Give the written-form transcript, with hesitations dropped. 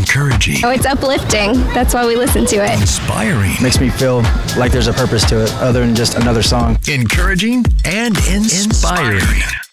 Encouraging. Oh, it's uplifting. That's why we listen to it. Inspiring. Makes me feel like there's a purpose to it other than just another song. Encouraging and inspiring.